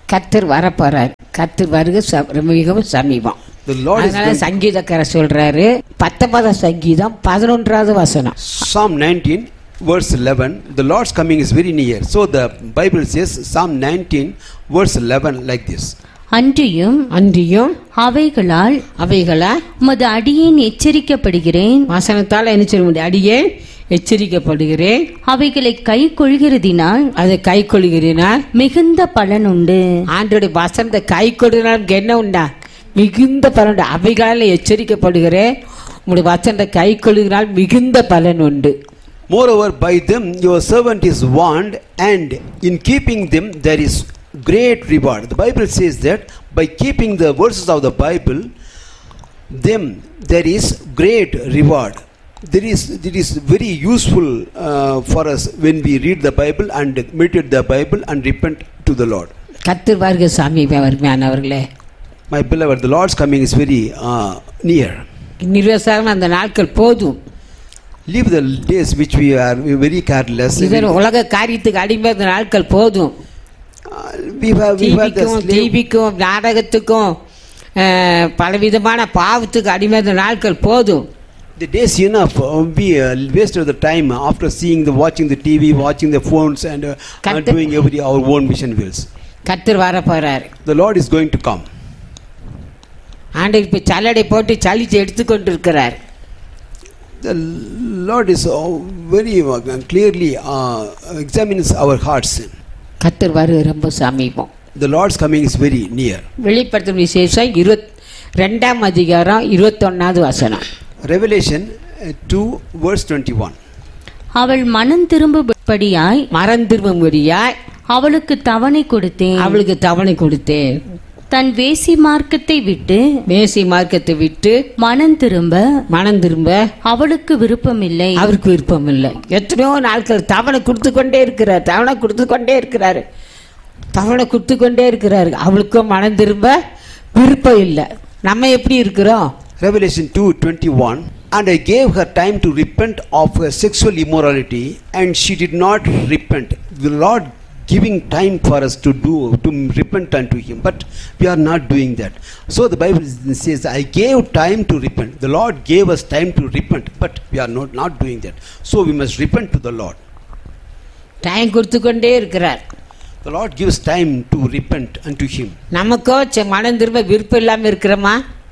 கர்த்தர் வரப்போறார். கர்த்தர் வருகை மிகவும் சமீபம். அதனால சங்கீதக்காரர் சொல்றாரு 19 சங்கீதம் 11வது வசனம். Psalm 19 verse 11, the Lord's coming is very near. So the Bible says Psalm 19 verse 11 like this. அன்றியும் அவைகளால் உமது அடியேன் எச்சரிக்கப்படுகிறேன். வசனத்தால் என்ன சொல்ல முடியும்? அடியேன் எச்சரிக்கப்படுகிறேன். அவைகளை கை கொள்கிறதினால் அதை கை கொள்கிறதினால் மிகுந்த பலன் உண்டு. ஆண்டோடைய வசனத்தை கை கொள்கிறதுனால என்ன உண்டா? மிகுந்த பலன் உண்டு. அவைகளால் எச்சரிக்கப்படுகிறேன், உங்களுடைய வசனத்தை கை கொள்கிறதினால் மிகுந்த பலன் உண்டு. Moreover, by them your servant is warned, and in keeping them there is great reward. The Bible says that by keeping the verses of the Bible, them there is great reward. It is very useful for us when we read the Bible and meditate the Bible and repent to the Lord. கர்த்தர் வருகை சமீபமானவர்களே, my beloved, the Lord's coming is very near. நிர்வசாரம் அந்த நாட்கள் போதும். Leave the days which we are very careless. இதன் உலக காரியத்துக்கு அடிமையான நாட்கள் போதும். டிவிக்கும் நாடகத்துக்கும் பலவிதமான பாவத்துக்கு அடிமையான நாட்கள் போதும். The days enough. We wasted the time after watching the TV, watching the phones, and doing our own mission wills. கர்த்தர் வர போறார். The Lord is going to come. ஆண்டவர் இப்ப சல்லடை போட்டு சலிச்சு எடுத்துக்கொண்டிருக்கிறார். The Lord is very clearly examines our hearts. கர்த்தர் வருகை ரொம்ப சமீபம். The Lord's coming is very near. வெளிப்படுத்தும் விசேஷம் 22ஆம் அதிகாரம் 21வது வசனம். Revelation 2 verse 21. அவள் மனம் திரும்பும்படியாய் அவளுக்கு தவணை கொடுத்தேன். தன் வேசி மார்க்கத்தை விட்டு மனம் திரும்ப அவளுக்கு விருப்பமில்லை. எத்தனையோ நாட்கள் தவணை கொடுத்து கொண்டே இருக்கிறாரு. அவளுக்கும் மனம் திரும்ப விருப்பம் இல்லை. நம்ம எப்படி இருக்கிறோம்? Revelation 2:21, and I gave her time to repent of her sexual immorality, and she did not repent. The Lord giving time for us to repent unto Him, but we are not doing that. So the Bible says, I gave time to repent. The Lord gave us time to repent, but we are not doing that. So we must repent to the Lord. Time கொடுத்து கொண்டே இருக்கிறார். The Lord gives time to repent unto Him. நமக்கோ மனம் திரும்ப விருப்பம் இல்லாம இருக்கிறோமா?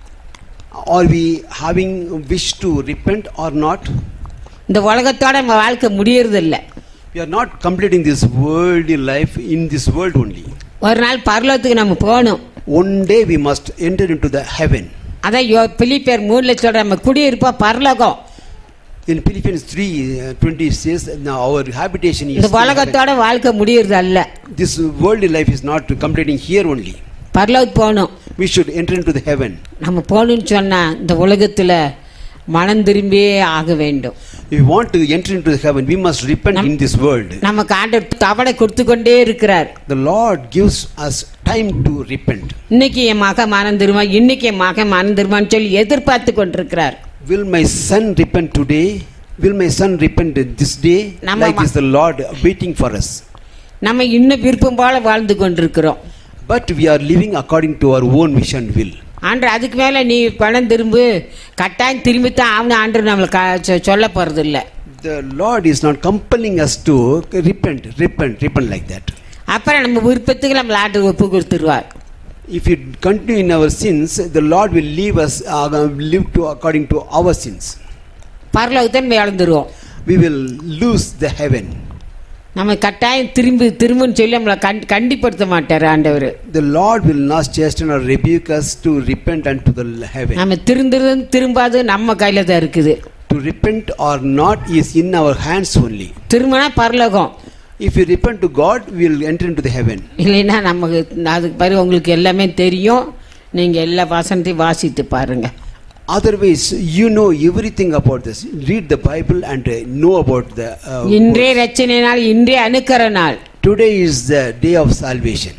Are we having wish to repent or not? இந்த உலகத்தோட நம்ம வாழ்க்கை முடியறது இல்ல. We are not completing this worldly life in this world only. ஒரு நாள் பரலோகத்துக்கு நம்ம போகணும். One day we must enter into the heaven. அதான் பிலிப்பியர் 3ல சொல்ற நம்ம குடியிருப்போம் பரலோகம். In Philippians 3:20 says now our habitation is இந்த உலகத்தோட வாழ்க்கை முடியறது அல்ல. This worldly life is not completing here only. பரலோகத்துக்கு போகணும். We should enter into the heaven. நம்ம போகணும்னு சொன்னா இந்த உலகத்துல மனம் திரும்பியே ஆக வேண்டும். If we want to enter into the heaven, we must repent in this world. நமக்கு ஆண்டவர் தவணை கொடுத்து கொண்டே இருக்கிறார். The Lord gives us time to repent. இன்னைக்கு என் மகன் மனம் திரும்புவான்னு சொல்லி எதிர்பார்த்து கொண்டிருக்கிறார். Will my son repent today? Will my son repent this day? Like is the Lord waiting for us. நம்ம இன்னும் விருப்பம் போல வாழ்ந்து கொண்டிருக்கிறோம். But we are living according to our own vision will. ஆண்டவர் அதுக்கு மேல நீ பணம் திரும்பு கட்டாயம் திரும்பித்தான் ஆவணும் ஆண்டவர் நம்மளுக்கு சொல்ல போறது இல்ல. The Lord is not compelling us to repent like that. அப்புறம் நம்ம விருப்பத்துக்கு நம்ம ஆண்டவர் ஒப்பு கொடுத்துருவார். If we continue in our sins, the Lord will leave us live to according to our sins. பரலோகத்தை நம்ம இழந்துருவோம். We will lose the heaven. நம்ம கட்டாயம் திரும்புன்னு சொல்லி நம்மளை கண்டிப்படுத்த மாட்டார் ஆண்டவர். The Lord will not chasten or rebuke us to repent unto the heaven. நம்ம திரும்பாது நம்ம கையில தான் இருக்குது. To repent or not is in our hands only. திரும்பினா பரலோகம். If you repent to God, we will enter into the heaven. இல்லைன்னா நமக்கு அதுக்கு பிறகு உங்களுக்கு எல்லாமே தெரியும். நீங்க எல்லா வசனத்தையும் வாசித்து பாருங்க. Otherwise, you know everything about this. Read the Bible and know about the இன்றைய ரட்சணை நாள், இன்றைய அனுக்கிற நாள். Today is the day of salvation.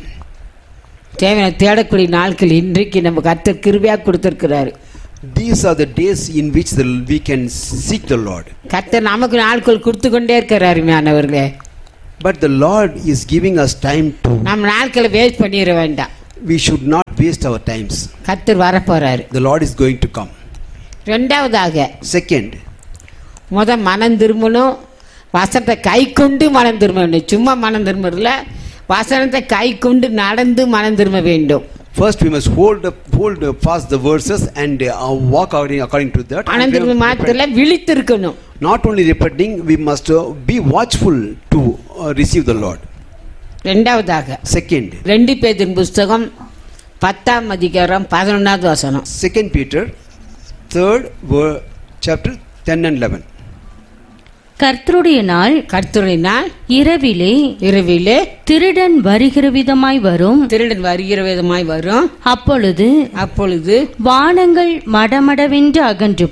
தேவனை தேடக்கூடிய நாட்கள் இன்றைக்கு நம்ம கர்த்தர் கிருபையாக கொடுத்திருக்கிறார். These are the days in which we can seek the Lord. கர்த்தர் நமக்கு நாட்கள் கொடுத்து கொண்டே இருக்கிறார். மேனவர்களே, But the Lord is giving us time to. நம்ம நாட்களை வேஸ்ட் பண்ணிர வேண்டாம். We should not waste our times. கர்த்தர் வர போறாரு. The Lord is going to come. இரண்டாவதாக Second, மனம் திரும்பணும், வசனத்தை கை கொண்டு மனம் திரும்பணும். சும்மா மனம் திரும்பல, வசனத்தை கை கொண்டு நடந்து மனம் திரும்ப வேண்டும். first we must hold fast the verses and walk according to that. மனம் திரும்ப மாத்திரல விழித்திருக்கணும். Not only repenting, we must be watchful to receive the Lord. இரண்டாவதாக Second, 2 பேதுரு புத்தகம் 10ஆம் அதிகாரம் 11வது வசனம். 2 Peter 3rd chapter 10 and 11. கர்த்தருடைய நாள் இரவிலே திருடன் வருகிற விதமாய் வரும். அப்பொழுது வானங்கள் மடமடவென்று அகன்று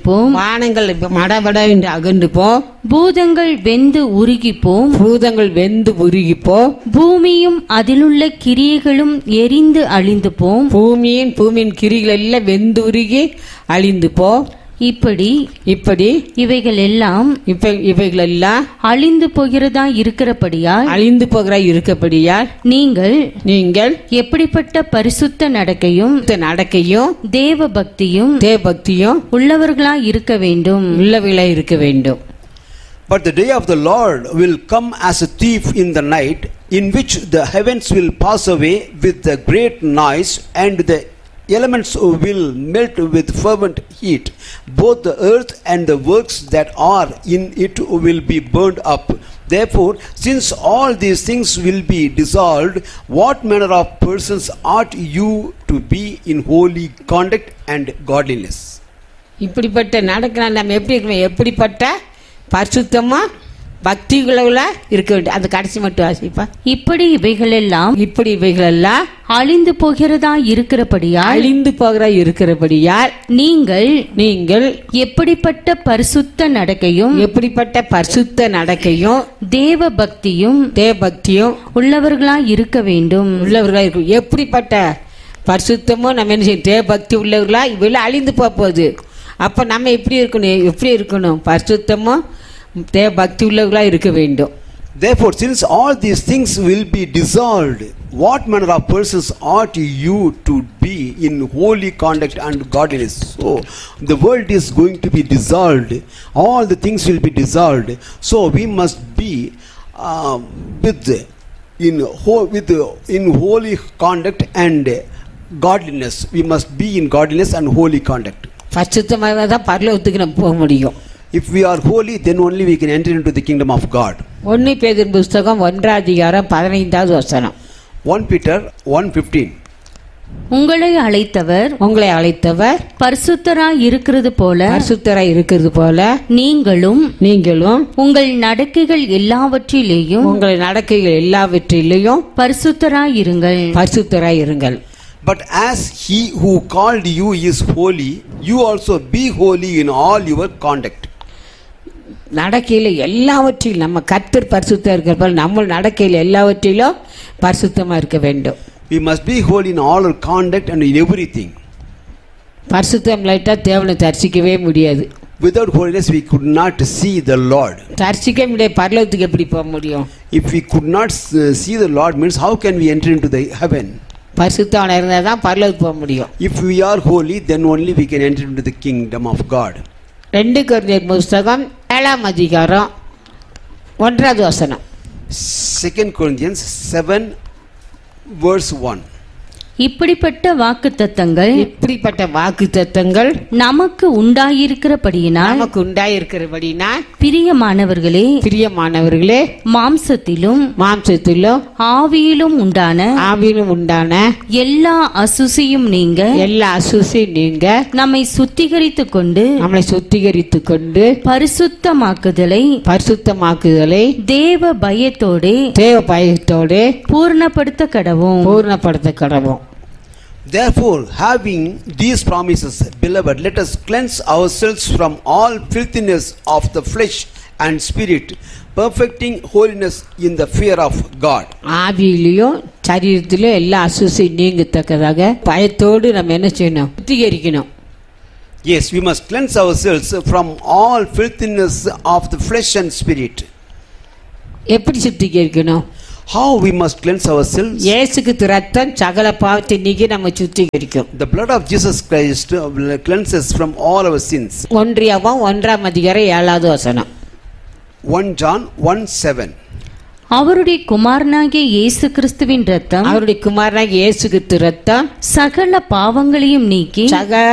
போம். பூதங்கள் வெந்து உருகிப்போம். பூமியும் அதிலுள்ள கிரியைகளும் எரிந்து அழிந்து போம். பூமியின் கிரிகள் எல்லாம் வெந்து உருகி அழிந்து போ. இப்படி இவைகள் எல்லாம் அழிந்து போகிறதா இருக்கிறபடியால் நீங்கள் எப்படிப்பட்ட பரிசுத்த நடக்கையும் தேவ பக்தியும் உள்ளவர்களாய் இருக்க வேண்டும். But the day of the Lord will come as a thief in the night, in which the heavens will pass away with a great noise, and the elements will melt with fervent heat. Both the earth and the works that are in it will be burned up. Therefore, since all these things will be dissolved, what manner of persons ought you to be in holy conduct and godliness? இப்படிப்பட்ட நடக்கலாம். நம்ம எப்படிப்பட்ட பரிசுத்தமா பக்திகள இருக்க வேண்டும். அந்த கடைசி மட்டும் வாசிப்பா. இப்படி இவைகள் எல்லாம் அழிந்து போகிறதா இருக்கிறபடியால் நீங்கள் எப்படிப்பட்ட பரிசுத்த நடக்கையும் தேவ பக்தியும் உள்ளவர்களாய் இருக்க வேண்டும். எப்படிப்பட்ட பரிசுத்தமோ நம்ம என்ன செய்யும்? தேவ பக்தி உள்ளவர்களா இவெல்லாம் அழிந்து போகுது. அப்ப நம்ம எப்படி இருக்கணும்? பரிசுத்தமோ தேவ பக்தி உள்ளவர்களா இருக்க வேண்டும். Therefore, since all these things will be dissolved, what manner of persons ought you to be in holy conduct and godliness? So the world is going to be dissolved. All the things will be dissolved. So we must be in holy conduct and godliness. We must be in godliness and holy conduct. பரிசுத்தமாக தான் பரலோகத்துக்கு நம்ம போக முடியும். If we are holy, then only we can enter into the kingdom of God. 1 பேதுரு புத்தகம் 1 அதிகாரம் 15வது வசனம். 1 Peter 1:15. உங்களை அழைத்தவர் பரிசுத்தராய் இருக்கிறது போல நீங்களும் உங்கள் நடக்கைகள் எல்லாவற்றிலேயும் பரிசுத்தராய் இருங்கள். But as he who called you is holy, you also be holy in all your conduct. நடக்கையில எல்லாவற்றிலும் நம்ம கர்த்தர் பரிசுத்தமா இருக்கிற நம்ம நடக்கையில எல்லாவற்றிலும் பரிசுத்தமா இருக்க வேண்டும். We must be holy in all our conduct and in everything. பரிசுத்தம் இல்லாட்டா தேவனை தரிசிக்கவே முடியாது. Without holiness we could not see the Lord. தரிசிக்க முடிய பரலோகத்துக்கு எப்படி போக முடியும்? If we could not see the Lord, means how can we enter into the heaven? பரிசுத்தவனா இருந்தா தான் பரலோகத்துக்கு போக முடியும். If we are holy, then only we can enter into the kingdom of God. 2 கொரிந்தியர் புத்தகம் 7ஆம் அதிகாரம் 1வது வசனம். 2 Corinthians 7 verse 1. இப்படிப்பட்ட வாக்குத்தத்தங்கள் நமக்கு உண்டாயிருக்கிறபடியினால் பிரியமானவர்களே மாம்சத்திலும் ஆவியிலும் உண்டான எல்லா அசுசியும் நீங்க நம்மை சுத்திகரித்துக் கொண்டு பரிசுத்தமாக்குதலை தேவ பயத்தோடே பூர்ணப்படுத்த கடவோம். Therefore, having these promises, beloved, let us cleanse ourselves from all filthiness of the flesh and spirit, perfecting holiness in the fear of God. ஆவியிலும் சரீரத்திலும் எல்லா அசுசியும் நீங்கத்தக்கதாக பயத்தோடு நம்ம என்ன செய்யணும்? சுத்திகரிக்கணும். Yes, we must cleanse ourselves from all filthiness of the flesh and spirit. எப்படி சுத்திகரிக்கணும்? How we must cleanse ourselves? இயேசுக்கு ரத்தம் சகல பாவத்தை நீக்கி நம்ம சுத்திகரிக்கும். The blood of Jesus Christ cleanses from all our sins. 1 யோவான் 1:7 1 John 1:7. அவருடைய குமாரனாகிய இயேசு கிறிஸ்துவின் ரத்தம் அவருடைய குமாரனாகிய இயேசு கிறிஸ்து ரத்தம் சகல பாவங்களையும் நீக்கி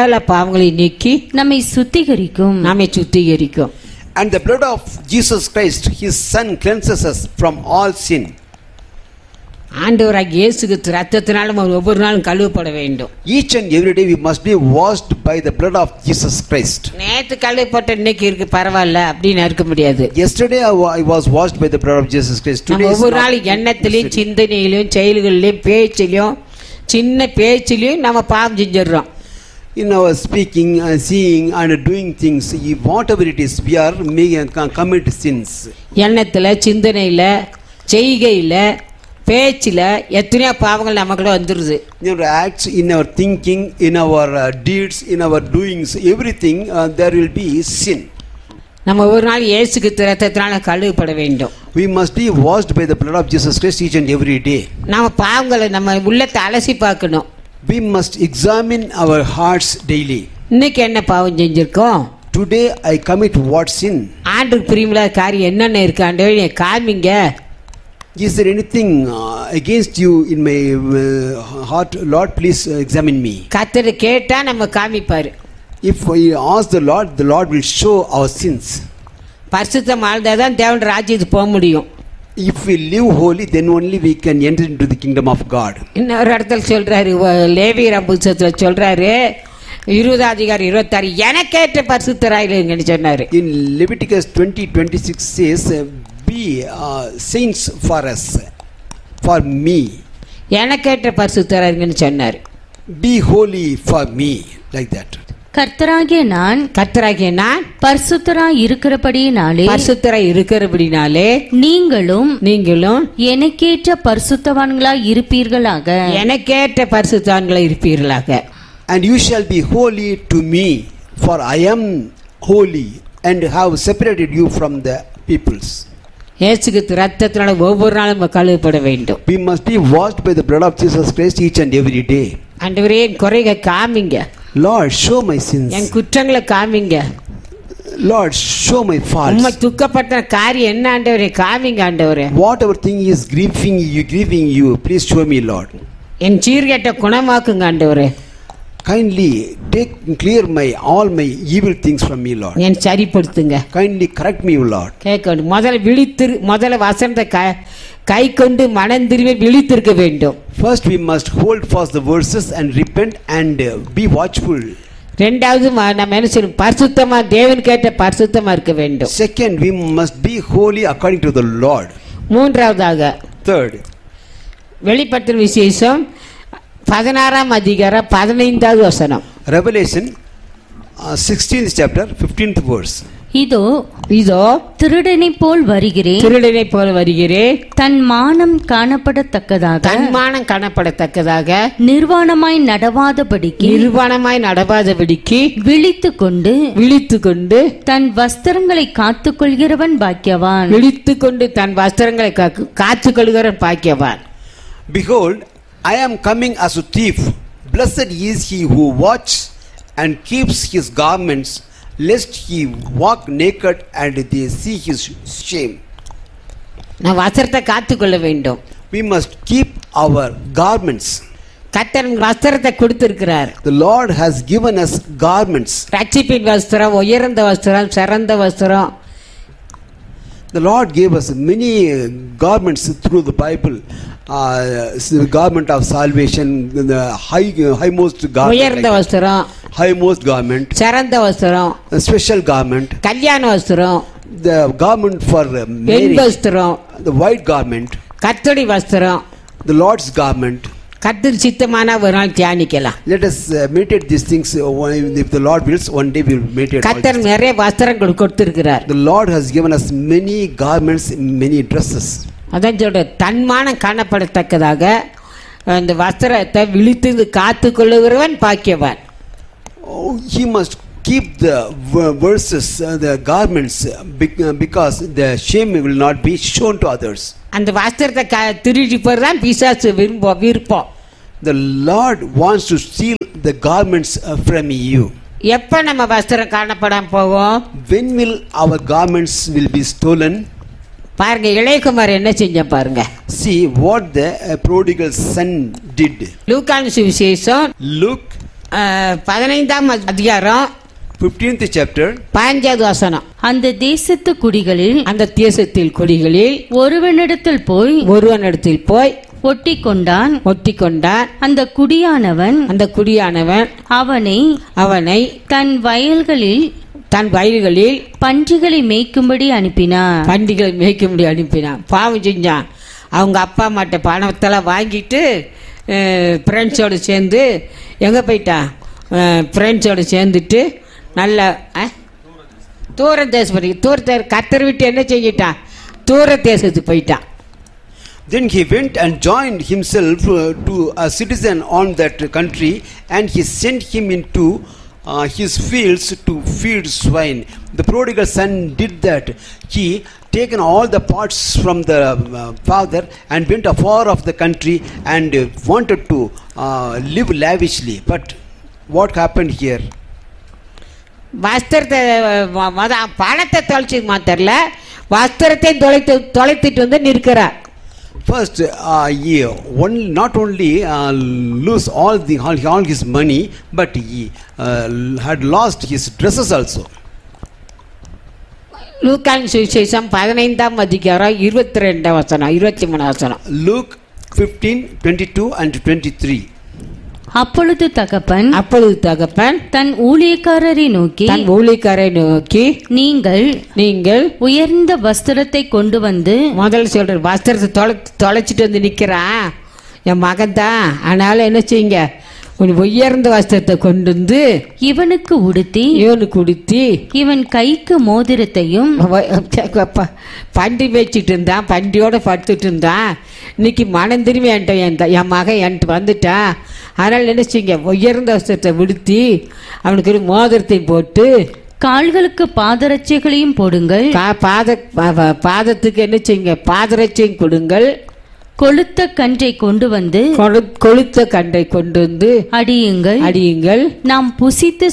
நம்மை சுத்திகரிக்கும். And the blood of Jesus Christ, his son, cleanses us from all sin. ஆண்டவராகிய இயேசு கிறிஸ்து ரத்தத்தினால நம்ம ஒவ்வொரு நாளும் கழுவப்பட வேண்டும். Each and every day we must be washed by the blood of Jesus Christ. நேத்து கழுவப்பட்ட இன்னைக்கு இருக்கு பரவாயில்ல அப்படின்னு இருக்க முடியாது. Yesterday I was washed by the blood of Jesus Christ. Today ஒவ்வொரு நாளும் எண்ணத்திலையும் சிந்தனையிலும் செயல்களிலும் பேச்சிலும் சின்ன பேச்சிலையும் நம்ம பாவம் செஞ்சிடறோம். In our speaking, seeing and doing things, whatever it is, we are commit sins. எண்ணத்துல சிந்தனையில செய்கையில பேச்சில எத்தனையோ பாவங்கள் நமக்குள்ள வந்துருது. In our acts, in our thinking, in our deeds, in our doings, everything there will be sin. நம்ம ஒரு நாள் இயேசு கிறிஸ்து ரத்தத்தினால கழுவப்பட வேண்டும். We must be washed by the blood of Jesus Christ each and every day. நம்ம பாவங்களை நம்ம உள்ளத்தை அலசி பார்க்கணும். We must examine our hearts daily. இன்னைக்கு என்ன பாவம் செஞ்சிருக்கோம்? Today I commit what sin? ஆண்டவருக்கு பிரியமில்லாத காரியம் என்னென்ன இருக்கு ஆண்டவரே காமிங்க. Is there anything against you in my heart? Lord, please examine me. கர்த்தரை கேட்டா நம்ம காமிப்பாரு. If we ask the Lord will show our sins. பரிசுத்தம் வாழ்ந்தாதான் தேவன் ராஜ்யத்துக்கு போக முடியும். If we live holy, then only we can enter into the kingdom of God. இன்னொரு இடத்துல சொல்றாரு, லேவியர் புத்தகத்துல சொல்றாரு 20:26 எனக்கேற்ற பரிசுத்தராயிருங்கன்னு சொன்னாரு. In Leviticus 20:26 says, be saints for us, for me. எனக்கேற்ற பரிசுத்தராயிருங்கன்னு சொன்னாரு. Be holy for me, like that. கர்த்தராகிய நான் பரிசுத்தராய் இருக்கிறபடியினாலே நீங்களும் எனக்கேற்ற பரிசுத்தவான்களாய் இருப்பீர்களாக. And you shall be holy to me, for I am holy and have separated you from the peoples. இயேசுக்கு ரத்தத்தினால ஒவ்வொரு நாளும் கழுவப்பட வேண்டும். We must be washed by the blood of Jesus Christ each and every day. ஆண்டவரே என் குறைகளை காமிங்க. Lord, show my sins. என் குற்றங்களை காமிங்க. Lord, show my faults. உம்மை துக்கப்பட்ட காரியம் என்ன ஆண்டவரே காமிங்க ஆண்டவரே. Whatever thing is grieving you, please show me, Lord. என் சீர்கேட்ட குணமாக்குங்க ஆண்டவரே. Kindly clear all my evil things from me, Lord. N சரிப்படுத்துங்க. Kindly correct me, Lord. கேட்கணும். முதல்ல வசனத்தை கை கொண்டு மனம் திரும்பி விழித்திருக்க வேண்டும். First we must hold fast the verses and repent and be watchful. இரண்டாவது நம்ம என்ன செய்யணும்? பரிசுத்தமா தேவன் கேட்ட பரிசுத்தமா இருக்க வேண்டும். Second, we must be holy according to the Lord. மூன்றாவதாக third, வெளிப்படுத்தின விசேஷம் 16:15. Revelation 16th chapter 15th verse. இதோ திருடனை போல் வருகிறேன். தன் மானம் காணப்படத்தக்கதாக நிர்வாணமாய் நடவாதபடிக்கு விழித்துக்கொண்டு தன் வஸ்திரங்களை காத்துக்கொள்கிறவன் பாக்கியவான். Behold, I am coming as a thief. Blessed is he who watches and keeps his garments, lest he walk naked and they see his shame. நாம் வஸ்திரத்தை காத்துக்கொள்ள வேண்டும். We must keep our garments. கர்த்தர் வஸ்திரத்தை கொடுத்திருக்கிறார். The Lord has given us garments. ரட்சிப்பின் வஸ்திரம், உயர்ந்த வஸ்திரம், சிறந்த வஸ்திரம். The Lord gave us many garments through the Bible. Garment of salvation, the highmost garment, உயர்ந்த வஸ்திரம், highmost garment, சிறந்த வஸ்திரம், special garment, கல்யாண வஸ்திரம், the garment for marriage, வஸ்திரம், the white garment, கர்த்தருடைய வஸ்திரம், the Lord's garment. கர்த்தர் சித்தமான ஒரு நாள் தியானிக்கலாம். Let us meditate these things. If the Lord wills, one day we will meditate. கர்த்தர் நிறைய வஸ்திரங்கள் கொடுத்திருக்கிறார். The Lord has given us many garments, many dresses. அதான் சொல்ற தன்மானம் காணப்படத்தக்கதாக அந்த வஸ்திரத்தை விழித்து காத்துக்கொள்ளுகிறவன் பாக்கியவான். He must keep the verses, the garments, because the shame will not be shown to others. அந்த வஸ்திரத்தை திருடி போறதான் பிசாசு விருப்பம். The Lord wants to steal the garments from you. எப்ப நம்ம வஸ்திரம் காணப்படாம போகும்? When will our garments will be stolen? பாருங்க இளையகுமார் என்ன செஞ்ச பாருங்க. See what the prodigal son did. லூக்கான் சுவிசேஷம் Luke 15ஆம் அதிகாரம் 15th chapter 15வது வசனம். அந்த தேசத்து குடிகளில் அந்த தேசத்தில் குடிகளில் ஒருவனிடத்தில் போய் ஒட்டிக்கொண்டான். அந்த குடியானவன் அவனை தன் வயல்களில் பன்றிகளை மேய்க்கும்படி அனுப்பினான். பாவம் செஞ்சான். அவங்க அப்பா அம்மாட்ட பணத்தெல்லாம் வாங்கிட்டு ஃப்ரெண்ட்ஸோடு சேர்ந்து எங்கே போயிட்டான்? ஃப்ரெண்ட்ஸோடு சேர்ந்துட்டு நல்ல தூர தேசத்துக்கு கத்தர் விட்டு என்ன செஞ்சிட்டான்? தூர தேசத்துக்கு போயிட்டான். Then he went and joined himself to a citizen on that country, and he sent him into his fields to feed swine. The prodigal son did that. He taken all the parts from the father and went afar of the country and wanted to live lavishly. But what happened here? வஸ்திரத்தை பணத்தை தொலைச்சு மாத்திரல, வஸ்திரத்தை தொலைத்துட்டு வந்து நிற்கிறார். First, he not only lose all his money, but he had lost his dresses also. லூக்கான் சுவிசேஷம் 15ஆம் அதிகாரம் 22 வசனம் 23 வசனம். Luke 15:22 and 23. அப்பொழுது தகப்பன் தன் ஊழியக்காரரை நோக்கி நீங்கள் உயர்ந்த வஸ்திரத்தை கொண்டு வந்து, முதல்ல சொல்ற வஸ்திரத்தை தொலைச்சிட்டு வந்து நிக்கிறான் என் மகன் தான். ஆனாலும் என்ன செய்யுங்க, உயர்ந்த வஸ்திரத்தை கொண்டு வந்து இவனுக்கு உடுத்தி இவன் கைக்கு மோதிரத்தையும். பண்டி வச்சுட்டு இருந்தான், பண்டியோட படுத்துட்டு இருந்தான். இன்னைக்கு மனம் திரும்பி என் மகன் என்கிட்ட வந்துட்டான். அதனால நினைச்சிங்க, உயர்ந்த வஸ்திரத்தை உடுத்தி அவனுக்கு ஒரு மோதிரத்தையும் போட்டு கால்களுக்கு பாதரட்சைகளையும் போடுங்கள். பாதத்துக்கு என்ன செய்யுங்க, பாதரட்சையும் கொடுங்கள். கொளுத்த கன்றை கொண்டு வந்து அடியுங்கள். நாம் புசித்து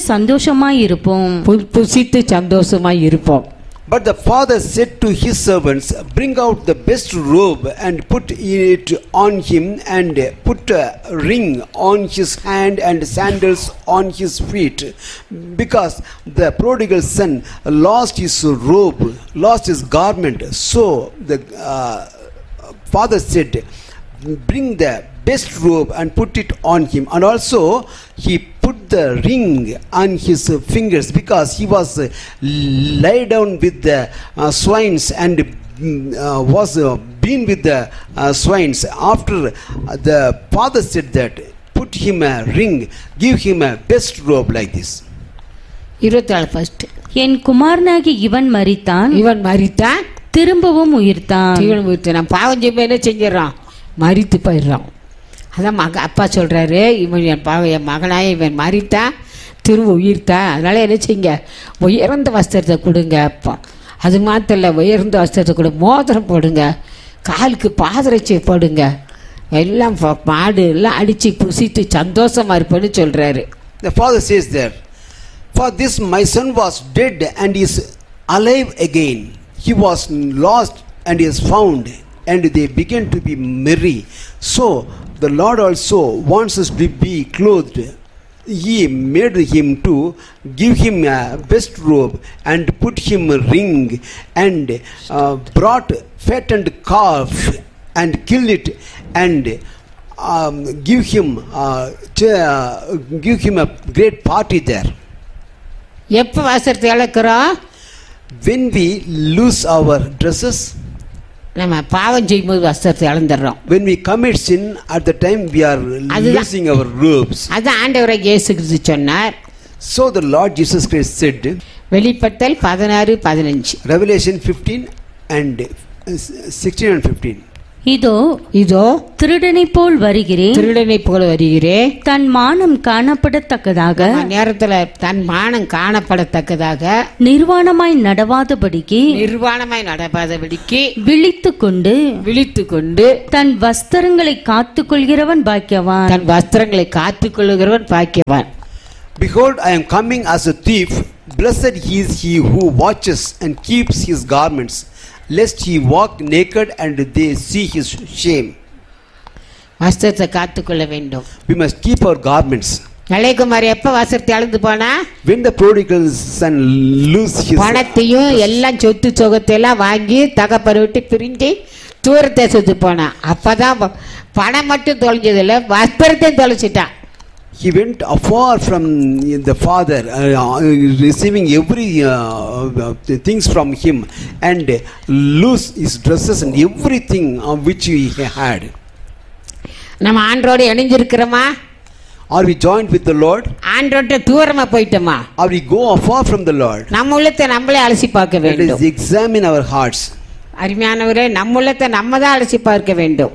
சந்தோஷமாயிருப்போம். But the father said to his servants, bring out the best robe and put it on him, and put a ring on his hand and sandals on his feet, because the prodigal son lost his robe, lost his garment. So the father said, bring the best robe and put it on him, and also he put the ring on his fingers, because he was lay down with the swines and was been with the swines. After the father said that, put him a ring, give him a best robe like this. 24 first. என் குமாரனாகி இவன் மரித்தான், திரும்பவும் உயிர்த்தான். பாவம் செய்ய என்ன செஞ்சிடறான், மரித்து போயிடுறான். அதான் அப்பா சொல்றாரு, இவன் என் மகனாய இவன் மரித்தான், திரும்ப உயிர்த்தான். அதனால என்ன செய்யுங்க, உயர்ந்த வஸ்திரத்தை கொடுங்க. அப்பா அது மாத்திரம் இல்லை, உயர்ந்த வஸ்திரத்தை கொடு, மோதிரம் போடுங்க, காலுக்கு பாதரட்சை போடுங்க, எல்லாம் மாடு எல்லாம் அடிச்சு புசித்து சந்தோஷமா இருப்பேன்னு சொல்றாரு. The father says there, for this my son was dead and is alive again. He was lost and is found, and they began to be merry. So the Lord also wants us to be clothed. He made him to give him a best robe and put him a ring, and brought fattened calf and killed it, and give him a great party there. எப்ப வஸ்திரத்தை இழக்கிறோம்? When we lose our dresses, நம்ம பாவம் செய்யும்போது வஸ்திரத்தை இழந்துடுறோம். when we commit sin, at the time we are losing our robes. அதான் ஆண்டவராகிய இயேசு கிறிஸ்து சொன்னார். So the Lord Jesus Christ said, வெளிப்படுத்தல் 16:15, Revelation 15 and 16 and 15. இதோ இதோ திருடனை போல் வருகிறேன் தன் மானம் காணப்படத்தக்கதாக நேரத்துல தன் மானம் காணப்படத்தக்கதாக நிர்வாணமாய் நடவாதபடிக்கு விழித்து கொண்டு தன் வஸ்திரங்களை காத்துக்கொள்கிறவன் பாக்கியவான். Behold, I am coming as a thief. Blessed is he who watches and keeps his garments, lest he walk naked and they see his shame. வஸ்திரத்தை காத்துக்கொள்ள வேண்டும். We must keep our garments. நலைக்குமார் எப்ப வஸ்திரத்தை அழுந்து போனா? When the prodigal son lose his பணத்தையும் எல்லாம் சொத்து சொகத்தை எல்லாம் வாங்கி தகப்பனை விட்டு பிரிஞ்சு தூர தேசத்துக்கு போனா. அப்பதான் பணம் மட்டும் தொலைஞ்சதில்லை, வஸ்திரத்தையும் தொலைச்சிட்டான். He went afar from the father, receiving every things from him, and lose his dresses and everything which he had. நம்ம ஆண்டோட இணைஞ்சிருக்கிறோமா? Are we joined with the Lord? ஆண்டோட தூரமா போயிட்டோமா? Or we go afar from the Lord? நம்ம உள்ளத்தை நம்மளே அலசி பார்க்க வேண்டும். Let us examine our hearts. அருமையானவரே, நம்ம உள்ளத்தை நம்ம தான் அலசி பார்க்க வேண்டும்.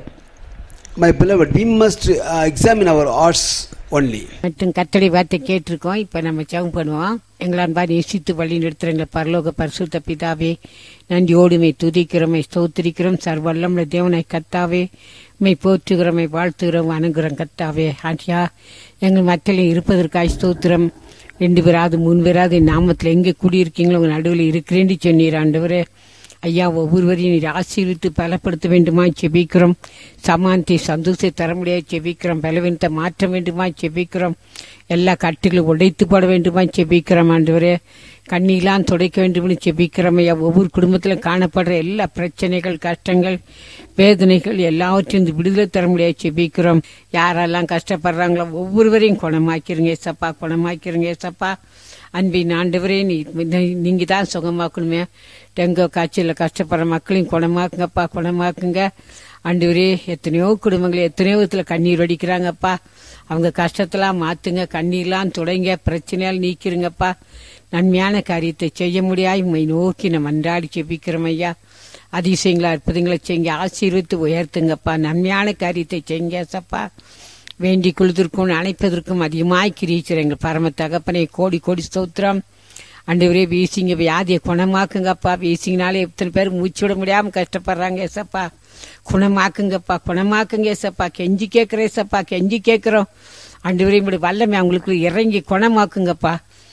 My beloved, we must examine our hearts only. மற்றும் கர்த்தருடைய வார்த்தை கேட்டிருக்கோம். இப்ப நம்ம ஜெபம் பண்ணுவோம். எங்களை அன்பாக நேசித்து வழி நிறுத்துற எங்கள் பரலோக பரிசுத்த பிதாவே, நன்றியோடுமை துதிக்கிறோமை ஸ்தோத்திரிக்கிறோம். சர்வல்லமுள்ள தேவனை கர்த்தாவே, மை போற்றுகிறோமை வாழ்த்துகிறோம் வணங்குகிறோம் கர்த்தாவே. ஆண்டியா, எங்கள் மத்தியில் இருப்பதற்காக ஸ்தோத்திரம். 2 பேராது 3 பேராது நாமத்தில் எங்கே கூடியிருக்கீங்களோ உங்கள் நடுவில் இருக்கிறேன்னு சொன்னீர் ஆண்டவரே. ஐயா, ஒவ்வொருவரையும் நீர் ஆசீர்வித்து பலப்படுத்த வேண்டுமா செபிக்கிறோம். சமானத்தை சந்தோஷத்தை தர முடியாது செபிக்கிறோம். பலவீனத்தை மாற்ற வேண்டுமா செபிக்கிறோம். எல்லா கட்டுகளும் உடைத்து போட வேண்டுமா செபிக்கிறோம் ஆண்டவரே. கண்ணீலாம் துடைக்க வேண்டும்னு செபிக்கிறோம் ஐயா. ஒவ்வொரு குடும்பத்திலும் காணப்படுற எல்லா பிரச்சனைகள், கஷ்டங்கள், வேதனைகள் எல்லாவற்றையும் விடுதலை தர முடியாது செபிக்கிறோம். யாரெல்லாம் கஷ்டப்படுறாங்களோ ஒவ்வொருவரையும் குணமாக்கிறீங்க ஏசப்பா, குணமாக்கிறீங்க ஏசப்பா. அன்பின் ஆண்டவரே, நீங்க தான் சுகமாக்கணுமே. டெங்கு காய்ச்சலில் கஷ்டப்படுற மக்களையும் குணமாக்குங்கப்பா, குணமாக்குங்க ஆண்டவரே. எத்தனையோ குடும்பங்கள் எத்தனையோ விதத்தில் கண்ணீர் வடிக்கிறாங்கப்பா. அவங்க கஷ்டத்தெல்லாம் மாத்துங்க, கண்ணீர்லாம் தொடங்க, பிரச்சனையால் நீக்கிருங்கப்பா. நன்மையான காரியத்தை செய்ய முடியாது உண்மை நோக்கி நம்ம அன்றாடி செபிக்கிறோம் ஐயா. அதிசயங்களா அற்புதங்களை செய்ய ஆசீர்வித்து உயர்த்துங்கப்பா. நன்மையான காரியத்தை செய்யுங்க சப்பா. வேண்டி கொள்வதற்கும் அணைப்பதற்கும் அதிகமாய் கிரிச்சிற எங்கள் பரம தகப்பனை கோடி கோடி ஸ்தோத்திரம். ஆண்டவரே, வீசிங்க வியாதியை குணமாக்குங்கப்பா. வீசிங்கனாலே எத்தனை பேர் மூச்சு விட முடியாமல் கஷ்டப்படுறாங்க ஏசப்பா. குணமாக்குங்கப்பா, குணமாக்குங்க ஏசப்பா. கெஞ்சி கேட்குறேன் ஏசப்பா, கெஞ்சி கேட்குறோம் ஆண்டவரே. இப்படி வல்லமை அவங்களுக்கு இறங்கி குணமாக்குங்கப்பா.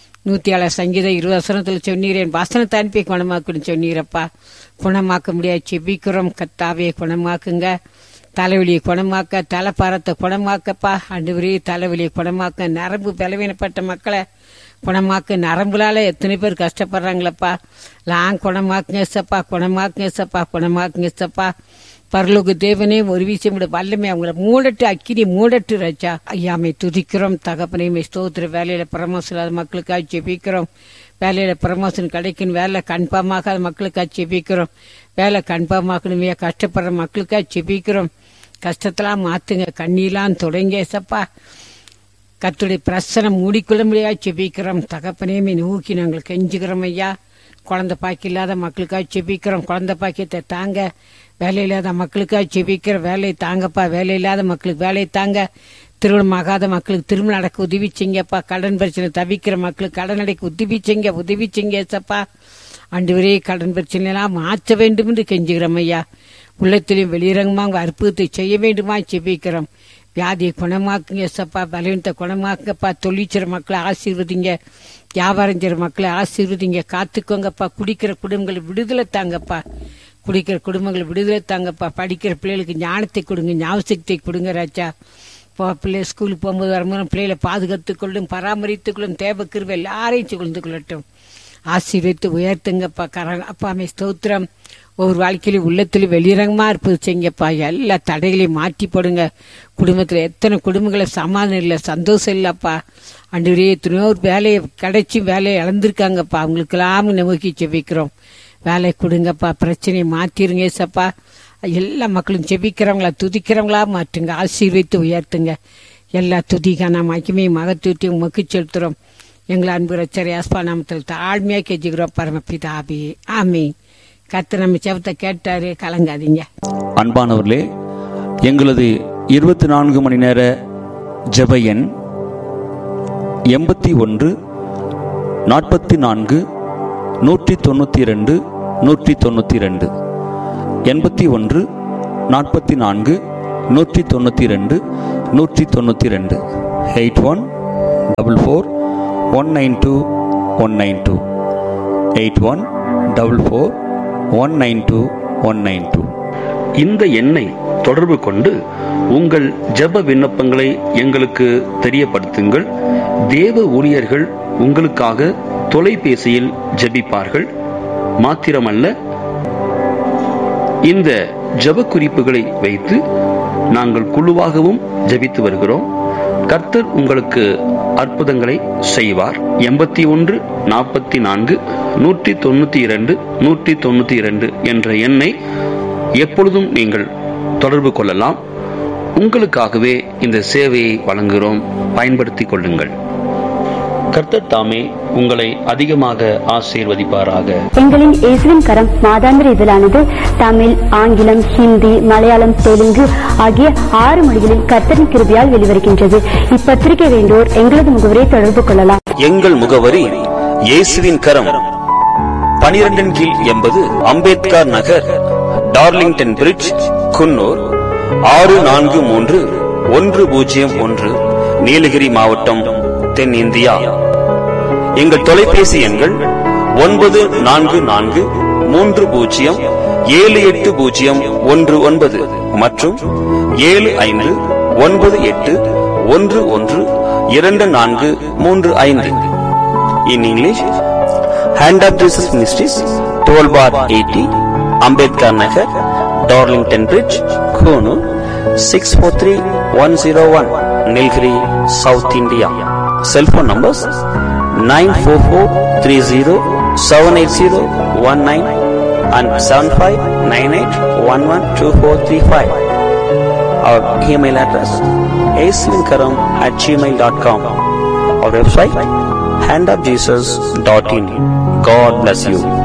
107 சங்கீதம் 20 சொன்னீரேன், வசனத்தை அனுப்பி குணமாக்குன்னு சொன்னீரப்பா. குணமாக்க முடியாது செபிக்கிறோம் கத்தாவே, குணமாக்குங்க. தலைவலியை குணமாக்க, தலைப்பாரத்தை குணமாக்கப்பா ஆண்டவரே. தலைவலியை குணமாக்க, நரம்பு பலவீனப்பட்ட மக்களை குணமாக்க, நரம்புலால எத்தனை பேர் கஷ்டப்படுறாங்களப்பா. குணமாக்குங்க சப்பா, குணமாக்குங்க சப்பா, குணமாக்குங்க சப்பா. பரலோக தேவனே, ஒரு விஷயம் வல்லமை அவங்கள மூடட்டு, அக்கினி மூடட்டு ராஜா. ஐயாமை துதிக்கிறோம் தகப்பனையுமே ஸ்தோத்திர. வேலையில பிரமோஷன் இல்லாத மக்களுக்காக ஜெபிக்கிறோம். வேலையில பிரமோஷன் கிடைக்கணும், வேலை கன்ஃபார்மாகாத மக்களுக்காக ஜெபிக்கிறோம். வேலை கன்ஃபார்மாக்கணுமே, கஷ்டப்படுற மக்களுக்காக ஜெபிக்கிறோம். கஷ்டத்தெல்லாம் மாத்துங்க, கண்ணீலாம் தொடங்க சப்பா. கர்த்தருடைய பிரசனம் மூடிக்கொள்ள முடியாது ஜெபிக்கிறோம் தகப்பனையுமே நோக்கி நாங்கள் கெஞ்சுக்கிறோம் ஐயா. குழந்தை பாக்கி இல்லாத மக்களுக்காக ஜெபிக்கிறோம், குழந்தை பாக்கியத்தை தாங்க. வேலை இல்லாத மக்களுக்காக ஜெபிக்கிறோம், வேலையை தாங்கப்பா. வேலை இல்லாத மக்களுக்கு வேலையை தாங்க. திருமணம் ஆகாத மக்களுக்கு திருமணம் நடக்க உதவி செய்யுங்கப்பா. கடன் பிரச்சனை தவிக்கிற மக்களுக்கு கடன் அடைக்க உதவி செய்யுங்க ஏசப்பா. ஆண்டவரே, கடன் பிரச்சனையெல்லாம் மாற்ற வேண்டும் என்று கெஞ்சுகிறோம் ஐயா. உள்ளத்திலையும் வெளியிறங்கமாக அற்புதத்தை செய்ய வேண்டுமா ஜெபிக்கிறோம். வியாதியை குணமாக்குங்க ஏசப்பா. பலவீனத்தை குணமாக்குங்கப்பா. தொழிற்சிற மக்களை ஆசீர்வதிங்க, வியாபாரம் செய்கிற மக்களை ஆசீர்வதிங்க, காத்துக்கோங்கப்பா. குடிக்கிற குடும்பங்களை விடுதலை தாங்கப்பா. குடிக்கிற குடும்பங்களை விடுதலை தாங்கப்பா. படிக்கிற பிள்ளைகளுக்கு ஞானத்தை கொடுங்க, ஞாபகத்தை கொடுங்க ராஜா. பிள்ளை ஸ்கூலுக்கு போகும்போது வரும்போது பிள்ளைகளை பாதுகாத்துக்கொள்ளும், பராமரித்துக்கொள்ளும். தேவ கிருபை எல்லாரையும் கொண்டு கொள்ளட்டும். ஆசீர்வதித்து உயர்த்துங்கப்பா. அப்பாமே ஸ்தோத்திரம். ஒவ்வொரு வாழ்க்கையிலும் உள்ளத்திலும் வெளியிறங்கமா இருப்பது செய்யுங்கப்பா. எல்லா தடைகளையும் மாற்றி போடுங்க. குடும்பத்தில் எத்தனை குடும்பங்களை சமாதானம் இல்லை, சந்தோஷம் இல்லப்பா. ஆண்டவரே, எத்தனையோ வேலையை கிடைச்சி வேலையை இழந்திருக்காங்கப்பா. அவங்களுக்கெல்லாம் நோக்கி செபிக்கிறோம். வேலை கொடுங்கப்பா, பிரச்சனையை மாற்றிருங்க ஏசப்பா. எல்லா மக்களும் செபிக்கிறவங்களா துதிக்கிறவங்களா மாற்றுங்க, ஆசீர்வதித்து உயர்த்துங்க. எல்லா துதிக்கான மகிமை மகத்துவத்தையும் உமக்கு செலுத்துறோம். எங்களை அன்பு ரட்சகர் இயேசு நாமத்தில் தாழ்மையாக கெஞ்சுகிறோம் பரமபிதாவே, ஆமென். கர்த்தர் நம்ம ஜெபத்தை கேட்டாரு, கலங்காதீங்க. அன்பானவர்களே, எங்களது 24 மணி நேர ஜெப எண் 81 44 192 192 81 44 192 192 8144 192 192 8144 192 192. இந்த எண்ணை தொடர்பு கொண்டு உங்கள் ஜெப விண்ணப்பங்களை எங்களுக்கு தெரியப்படுத்துங்கள். தேவ ஊழியர்கள் உங்களுக்காக தொலைபேசியில் ஜெபிப்பார்கள். மாத்திரமல்ல, இந்த ஜெப குறிப்புகளை வைத்து நாங்கள் குழுவாகவும் ஜெபித்து வருகிறோம். கர்த்தர் உங்களுக்கு அற்புதங்களை செய்வார். 81 44 192 192 என்ற எண்ணை எப்பொழுதும் நீங்கள் தொடர்பு கொள்ளலாம். உங்களுக்காகவே இந்த சேவையை வழங்குகிறோம், பயன்படுத்திக் கொள்ளுங்கள். கர்த்தர் தாமே உங்களை அதிகமாக ஆசீர்வதிப்பாராக. எங்களின் இயேசுவின் கரம் மாதாந்திர இதழானது தமிழ், ஆங்கிலம், ஹிந்தி, மலையாளம், தெலுங்கு ஆகிய 6 மொழிகளில் கர்த்தரின் கிருபையால் வெளிவருகின்றது. இப்பத்திரிகை வேண்டோர் எங்களது முகவரியை தொடர்பு கொள்ளலாம். எங்கள் முகவரி இயேசுவின் கரம், 12 கீழ் 80 அம்பேத்கர் நகர், டார்லிங்டன் பிரிட்ஜ், குன்னூர் 643101, நீலகிரி மாவட்டம், தென் இந்தியா. எங்கள் தொலைபேசி எண்கள் 9430780119 மற்றும் 7598112435. In English, Hand of Jesus Ministries, 12/80, Ambedkar Nagar, Darlington Bridge, Kunu, 643101, Nilgiri, South India. Cell phone numbers 944307801 and 7598112435. Our email address aislinkaram@gmail.com. Our website handofjesus.in. God bless you.